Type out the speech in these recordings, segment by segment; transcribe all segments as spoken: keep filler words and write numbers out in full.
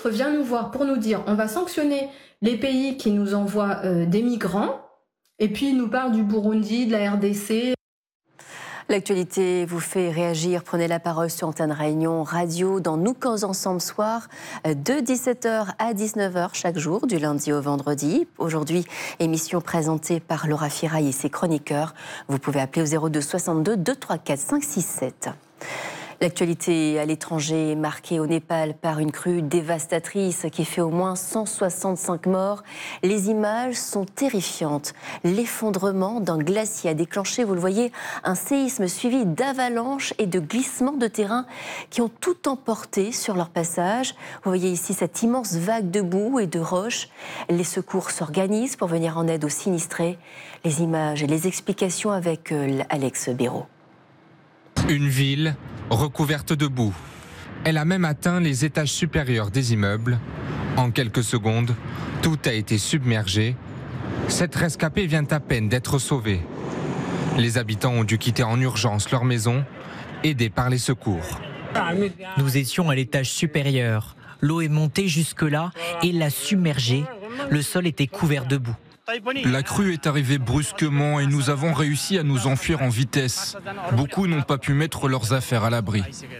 ministre vient nous voir pour nous dire on va sanctionner les pays qui nous envoient euh, des migrants, et puis il nous parle du Burundi, de la R D C. L'actualité vous fait réagir. Prenez la parole sur Antenne Réunion Radio dans Nous Cause Ensemble Soir de dix-sept heures à dix-neuf heures chaque jour, du lundi au vendredi. Aujourd'hui, émission présentée par Laura Firail et ses chroniqueurs. Vous pouvez appeler au zéro deux soixante-deux deux trois quatre cinq six sept. L'actualité à l'étranger est marquée au Népal par une crue dévastatrice qui fait au moins cent soixante-cinq morts. Les images sont terrifiantes. L'effondrement d'un glacier a déclenché, vous le voyez, un séisme suivi d'avalanches et de glissements de terrain qui ont tout emporté sur leur passage. Vous voyez ici cette immense vague de boue et de roches. Les secours s'organisent pour venir en aide aux sinistrés. Les images et les explications avec Alex Béraud. Une ville recouverte de boue. Elle a même atteint les étages supérieurs des immeubles. En quelques secondes, tout a été submergé. Cette rescapée vient à peine d'être sauvée. Les habitants ont dû quitter en urgence leur maison, aidés par les secours. Nous étions à l'étage supérieur. L'eau est montée jusque-là et l'a submergée. Le sol était couvert de boue. La crue est arrivée brusquement et nous avons réussi à nous enfuir en vitesse. Beaucoup n'ont pas pu mettre leurs affaires à l'abri.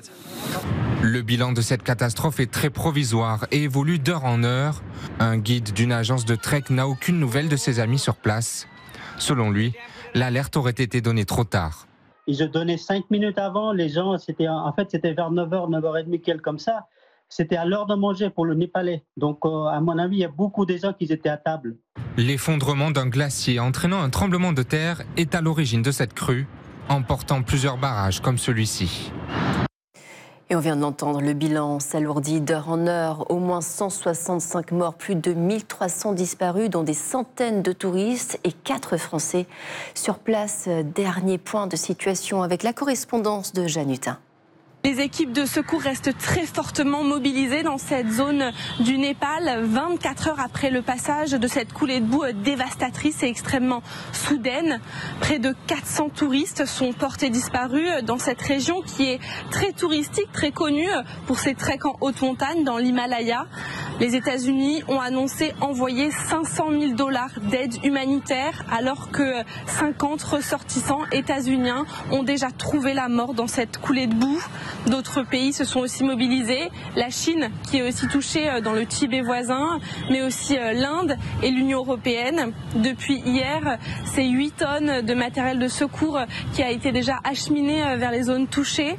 Le bilan de cette catastrophe est très provisoire et évolue d'heure en heure. Un guide d'une agence de trek n'a aucune nouvelle de ses amis sur place. Selon lui, l'alerte aurait été donnée trop tard. Ils ont donné cinq minutes avant, les gens, c'était en fait c'était vers neuf heures, neuf heures trente, quelque comme ça. C'était à l'heure de manger pour le Népalais. Donc, euh, à mon avis, il y a beaucoup de gens qui étaient à table. L'effondrement d'un glacier entraînant un tremblement de terre est à l'origine de cette crue, emportant plusieurs barrages comme celui-ci. Et on vient de l'entendre, le bilan s'alourdit d'heure en heure. Au moins cent soixante-cinq morts, plus de mille trois cents disparus, dont des centaines de touristes et quatre Français. Sur place, dernier point de situation avec la correspondance de Jeanne Hutin. Les équipes de secours restent très fortement mobilisées dans cette zone du Népal, vingt-quatre heures après le passage de cette coulée de boue dévastatrice et extrêmement soudaine. Près de quatre cents touristes sont portés disparus dans cette région qui est très touristique, très connue pour ses treks en haute montagne dans l'Himalaya. Les États-Unis ont annoncé envoyer cinq cent mille dollars d'aide humanitaire alors que cinquante ressortissants états-uniens ont déjà trouvé la mort dans cette coulée de boue. D'autres pays se sont aussi mobilisés, la Chine qui est aussi touchée dans le Tibet voisin, mais aussi l'Inde et l'Union européenne. Depuis hier, c'est huit tonnes de matériel de secours qui a été déjà acheminé vers les zones touchées.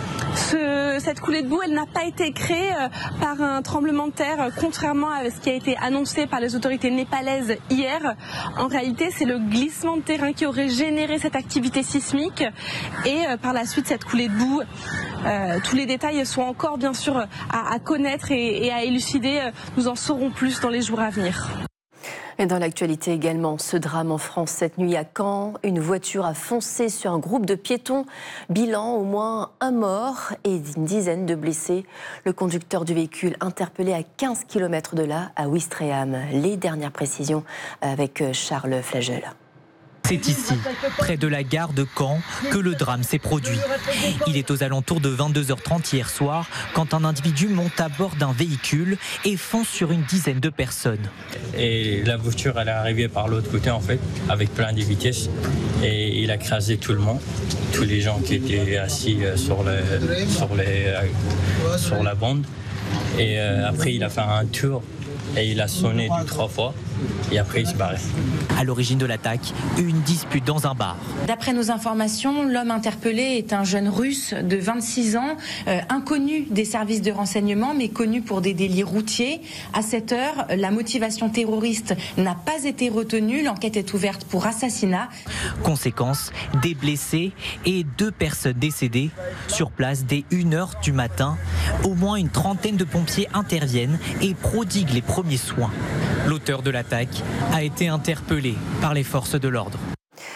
Ce, cette coulée de boue, elle n'a pas été créée par un tremblement de terre, contrairement à ce qui a été annoncé par les autorités népalaises hier. En réalité, c'est le glissement de terrain qui aurait généré cette activité sismique et par la suite cette coulée de boue. Euh, tous les détails sont encore bien sûr à, à connaître et, et à élucider. Nous en saurons plus dans les jours à venir. Et dans l'actualité également, ce drame en France cette nuit à Caen. Une voiture a foncé sur un groupe de piétons. Bilan, au moins un mort et une dizaine de blessés. Le conducteur du véhicule interpellé à quinze kilomètres de là, à Ouistreham. Les dernières précisions avec Charles Flagel. C'est ici, près de la gare de Caen, que le drame s'est produit. Il est aux alentours de vingt-deux heures trente hier soir quand un individu monte à bord d'un véhicule et fonce sur une dizaine de personnes. Et la voiture, elle est arrivée par l'autre côté en fait, avec plein de vitesses. Et il a écrasé tout le monde, tous les gens qui étaient assis sur, le, sur, les, sur la bande. Et euh, après, il a fait un tour. Et il a sonné deux, trois fois et après il se barrait. À l'origine de l'attaque, une dispute dans un bar. D'après nos informations, l'homme interpellé est un jeune russe de vingt-six ans, euh, inconnu des services de renseignement mais connu pour des délits routiers. À cette heure, la motivation terroriste n'a pas été retenue. L'enquête est ouverte pour assassinat. Conséquence, des blessés et deux personnes décédées. Sur place dès une heure du matin, au moins une trentaine de pompiers interviennent et prodiguent les premiers soins. L'auteur de l'attaque a été interpellé par les forces de l'ordre.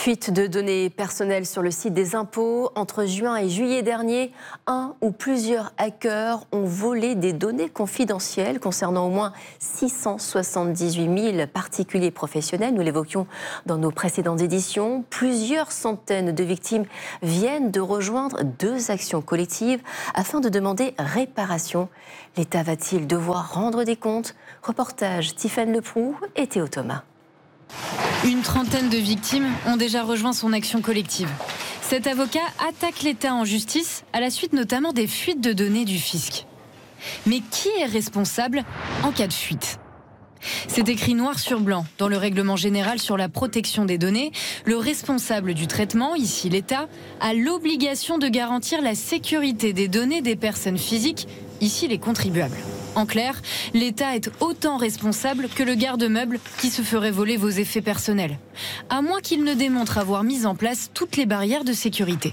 Fuite de données personnelles sur le site des impôts. Entre juin et juillet dernier, un ou plusieurs hackers ont volé des données confidentielles concernant au moins six cent soixante-dix-huit mille particuliers professionnels. Nous l'évoquions dans nos précédentes éditions. Plusieurs centaines de victimes viennent de rejoindre deux actions collectives afin de demander réparation. L'État va-t-il devoir rendre des comptes? Reportage Tiffaine Leproux et Théo Thomas. Une trentaine de victimes ont déjà rejoint son action collective. Cet avocat attaque l'État en justice à la suite notamment des fuites de données du fisc. Mais qui est responsable en cas de fuite ? C'est écrit noir sur blanc dans le règlement général sur la protection des données. Le responsable du traitement, ici l'État, a l'obligation de garantir la sécurité des données des personnes physiques, ici les contribuables. En clair, l'État est autant responsable que le garde-meuble qui se ferait voler vos effets personnels, à moins qu'il ne démontre avoir mis en place toutes les barrières de sécurité.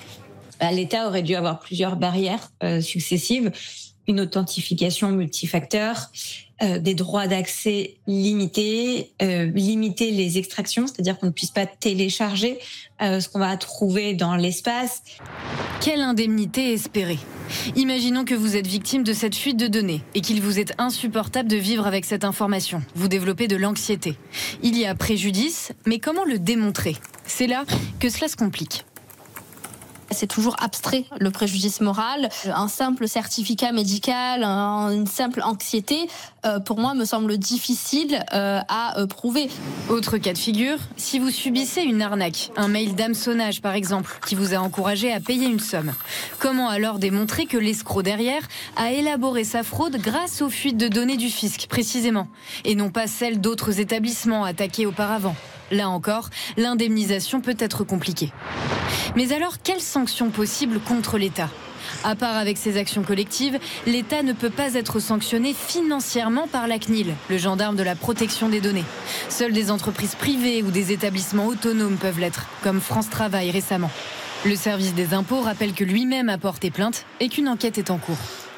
L'État aurait dû avoir plusieurs barrières euh, successives, une authentification multifacteur, euh, des droits d'accès limités, euh, limiter les extractions, c'est-à-dire qu'on ne puisse pas télécharger euh, ce qu'on va trouver dans l'espace. Quelle indemnité espérer ? Imaginons que vous êtes victime de cette fuite de données et qu'il vous est insupportable de vivre avec cette information. Vous développez de l'anxiété. Il y a préjudice, mais comment le démontrer ? C'est là que cela se complique. C'est toujours abstrait, le préjudice moral. Un simple certificat médical, une simple anxiété, euh, pour moi, me semble difficile euh, à euh, prouver. Autre cas de figure, si vous subissez une arnaque, un mail d'hameçonnage par exemple, qui vous a encouragé à payer une somme, comment alors démontrer que l'escroc derrière a élaboré sa fraude grâce aux fuites de données du fisc, précisément, et non pas celles d'autres établissements attaqués auparavant ? Là encore, l'indemnisation peut être compliquée. Mais alors, quelles sanctions possibles contre l'État ? À part avec ses actions collectives, l'État ne peut pas être sanctionné financièrement par la C N I L, le gendarme de la protection des données. Seules des entreprises privées ou des établissements autonomes peuvent l'être, comme France Travail récemment. Le service des impôts rappelle que lui-même a porté plainte et qu'une enquête est en cours.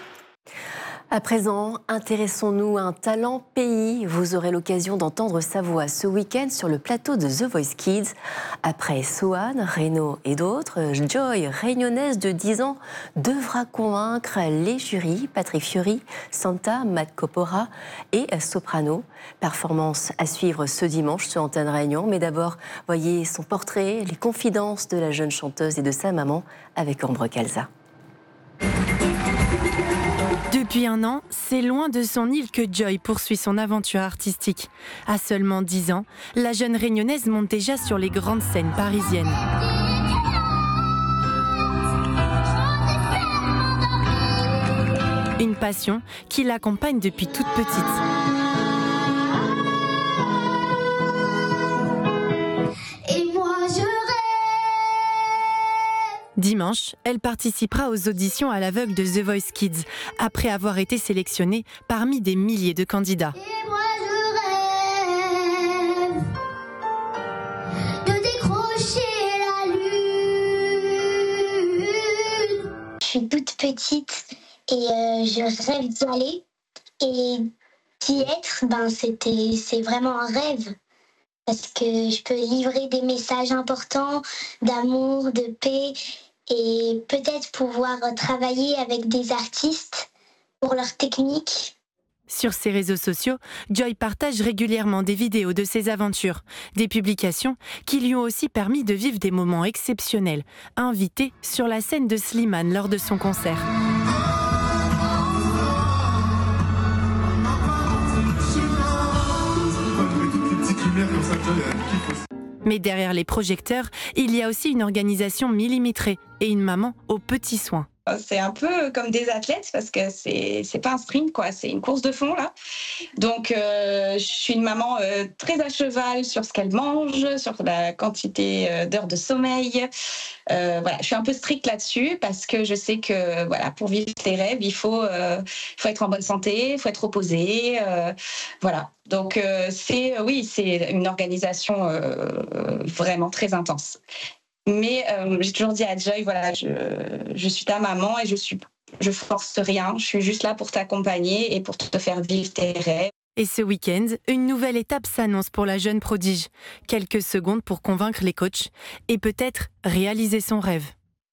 À présent, intéressons-nous à un talent pays. Vous aurez l'occasion d'entendre sa voix ce week-end sur le plateau de The Voice Kids. Après Sohan, Reno et d'autres, Joy, réunionnaise de dix ans, devra convaincre les jurys Patrick Fiori, Santa, Matt Copora et Soprano. Performance à suivre ce dimanche sur Antenne Réunion. Mais d'abord, voyez son portrait, les confidences de la jeune chanteuse et de sa maman avec Ambre Calza. Depuis un an, c'est loin de son île que Joy poursuit son aventure artistique. À seulement dix ans, la jeune réunionnaise monte déjà sur les grandes scènes parisiennes. Une passion qui l'accompagne depuis toute petite. Dimanche, elle participera aux auditions à l'aveugle de The Voice Kids, après avoir été sélectionnée parmi des milliers de candidats. Et moi je rêve de décrocher la lune. Je suis toute petite et euh, je rêve d'y aller. Et d'y être, ben, c'était, c'est vraiment un rêve. Parce que je peux livrer des messages importants d'amour, de paix et peut-être pouvoir travailler avec des artistes pour leur technique. Sur ses réseaux sociaux, Joy partage régulièrement des vidéos de ses aventures, des publications qui lui ont aussi permis de vivre des moments exceptionnels, invitée sur la scène de Slimane lors de son concert. Mais derrière les projecteurs, il y a aussi une organisation millimétrée et une maman aux petits soins. C'est un peu comme des athlètes parce que c'est c'est pas un sprint quoi, c'est une course de fond là. Donc euh, je suis une maman euh, très à cheval sur ce qu'elle mange, sur la quantité euh, d'heures de sommeil. Euh, voilà, je suis un peu stricte là-dessus parce que je sais que voilà, pour vivre tes rêves, il faut euh, faut être en bonne santé, il faut être reposé, euh, voilà. Donc euh, c'est oui, c'est une organisation euh, vraiment très intense. Mais euh, j'ai toujours dit à Joy, voilà, je, je suis ta maman et je suis, je force rien. Je suis juste là pour t'accompagner et pour te faire vivre tes rêves. Et ce week-end, une nouvelle étape s'annonce pour la jeune prodige. Quelques secondes pour convaincre les coachs et peut-être réaliser son rêve.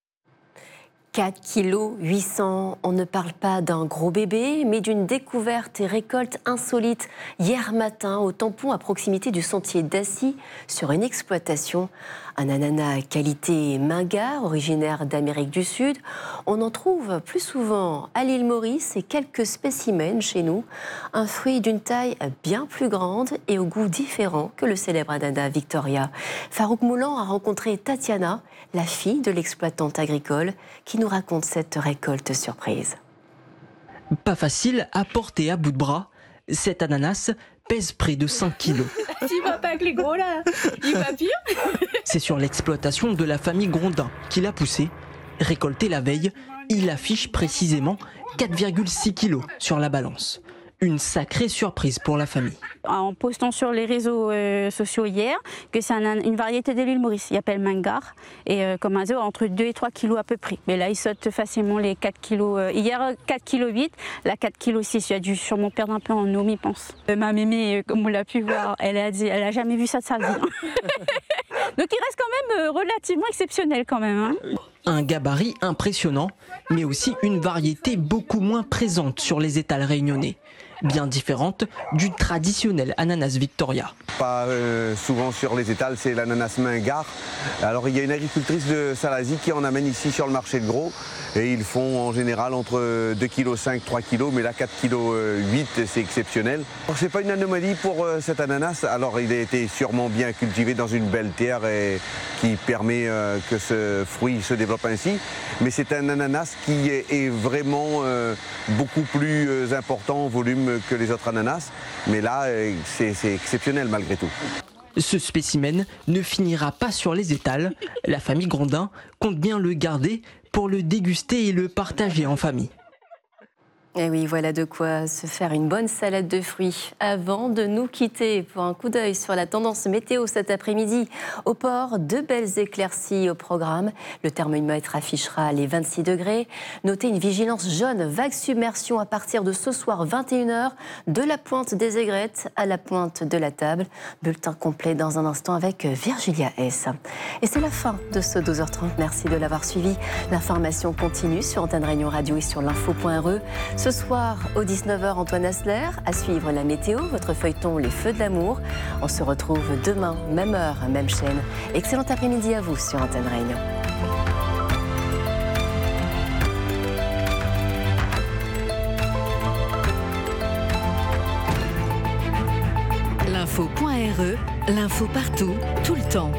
quatre virgule huit cents kilos, on ne parle pas d'un gros bébé, mais d'une découverte et récolte insolite hier matin au tampon à proximité du sentier d'Assy sur une exploitation. Un ananas qualité Mingar, originaire d'Amérique du Sud. On en trouve plus souvent à l'île Maurice et quelques spécimens chez nous. Un fruit d'une taille bien plus grande et au goût différent que le célèbre ananas Victoria. Farouk Moulan a rencontré Tatiana, la fille de l'exploitante agricole, qui nous raconte cette récolte surprise. Pas facile à porter à bout de bras. Cet ananas pèse près de cinq kilos. Tu vas pas avec les gros là, il va pire. C'est sur l'exploitation de la famille Grondin qu'il a poussé. Récolté la veille, il affiche précisément quatre virgule six kilos sur la balance. Une sacrée surprise pour la famille. En postant sur les réseaux euh, sociaux hier que c'est un, une variété de l'île Maurice, il s'appelle Mingar, et euh, comme un zoo entre deux et trois kilos à peu près. Mais là, il saute facilement les quatre kilos. Euh, hier, quatre virgule huit kilos, là, quatre virgule six kilos. Il a dû sûrement perdre un peu en eau, il pense. Euh, ma mémé, euh, comme on l'a pu voir, elle a dit, elle a jamais vu ça de sa vie. Donc il reste quand même euh, relativement exceptionnel quand même. Hein. Un gabarit impressionnant, mais aussi une variété beaucoup moins présente sur les étals réunionnais. Bien différente du traditionnel ananas Victoria. Pas euh, souvent sur les étals, c'est l'ananas Mingar. Alors il y a une agricultrice de Salazie qui en amène ici sur le marché de gros et ils font en général entre deux virgule cinq kilos, trois kilos, mais là quatre virgule huit kilos, c'est exceptionnel. C'est pas une anomalie pour euh, cet ananas, alors il a été sûrement bien cultivé dans une belle terre et qui permet euh, que ce fruit se développe ainsi, mais c'est un ananas qui est, est vraiment euh, beaucoup plus euh, important en volume que les autres ananas, mais là c'est exceptionnel malgré tout. Ce spécimen ne finira pas sur les étals. La famille Grondin compte bien le garder pour le déguster et le partager en famille. Et oui, voilà de quoi se faire une bonne salade de fruits. Avant de nous quitter pour un coup d'œil sur la tendance météo cet après-midi, au port, de belles éclaircies au programme. Le thermomètre affichera les vingt-six degrés. Notez une vigilance jaune, vague submersion à partir de ce soir vingt et une heures, de la pointe des aigrettes à la pointe de la table. Bulletin complet dans un instant avec Virgilia S. Et c'est la fin de ce douze heures trente. Merci de l'avoir suivi. L'information continue sur Antenne Réunion Radio et sur l'info point r e. Ce soir, au dix-neuf heures, Antoine Asler, à suivre la météo, votre feuilleton Les Feux de l'amour. On se retrouve demain, même heure, même chaîne. Excellent après-midi à vous sur Antenne Réunion. L'info point r e, l'info partout, tout le temps.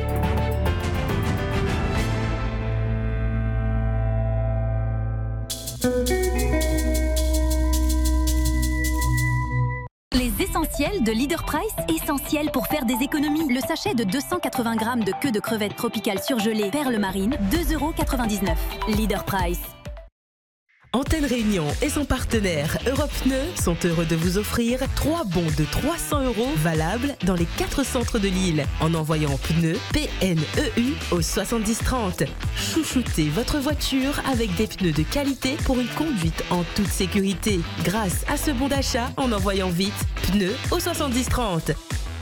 Les essentiels de Leader Price, essentiels pour faire des économies. Le sachet de deux cent quatre-vingts grammes de queue de crevettes tropicales surgelées perles marines, deux euros quatre-vingt-dix-neuf. Leader Price. Antenne Réunion et son partenaire Europe Pneus sont heureux de vous offrir trois bons de trois cents euros valables dans les quatre centres de l'île en envoyant pneus P N E U au soixante-dix trente. Chouchoutez votre voiture avec des pneus de qualité pour une conduite en toute sécurité grâce à ce bon d'achat en envoyant vite pneus au soixante-dix trente.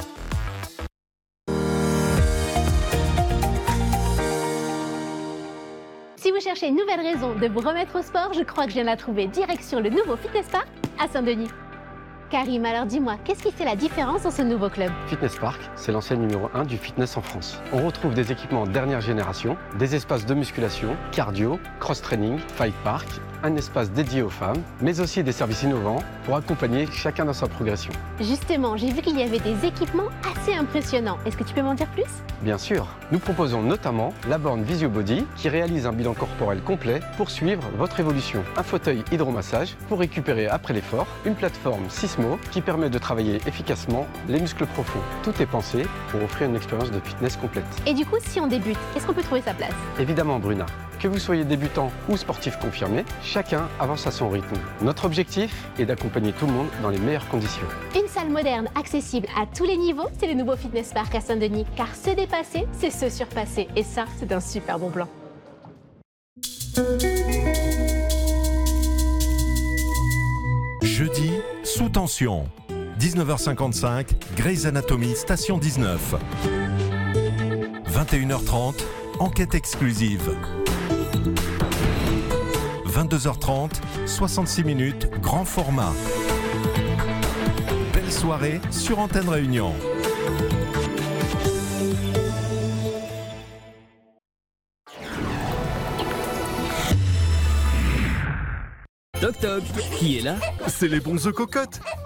Si vous cherchez une nouvelle raison de vous remettre au sport, je crois que je viens de la trouver. Direction le nouveau Fitness Park à Saint-Denis. Karim, alors dis-moi, qu'est-ce qui fait la différence dans ce nouveau club? Fitness Park, c'est l'enseigne numéro un du fitness en France. On retrouve des équipements dernière génération, des espaces de musculation, cardio, cross-training, fight park, un espace dédié aux femmes, mais aussi des services innovants pour accompagner chacun dans sa progression. Justement, j'ai vu qu'il y avait des équipements assez impressionnants. Est-ce que tu peux m'en dire plus? Bien sûr, nous proposons notamment la borne Visio Body qui réalise un bilan corporel complet pour suivre votre évolution. Un fauteuil hydromassage pour récupérer après l'effort, une plateforme Sismo qui permet de travailler efficacement les muscles profonds. Tout est pensé pour offrir une expérience de fitness complète. Et du coup, si on débute, est-ce qu'on peut trouver sa place? Évidemment, Bruna. Que vous soyez débutant ou sportif confirmé, chacun avance à son rythme. Notre objectif est d'accompagner tout le monde dans les meilleures conditions. Une salle moderne, accessible à tous les niveaux, c'est le nouveau Fitness Park à Saint-Denis. Car se dépasser, c'est se surpasser. Et ça, c'est un super bon plan. Jeudi, sous tension. dix-neuf heures cinquante-cinq, Grey's Anatomy, station dix-neuf. vingt et une heures trente, enquête exclusive. vingt-deux heures trente, soixante-six minutes, grand format. Belle soirée sur Antenne Réunion. Toc toc, qui est là? C'est les bons œufs cocottes.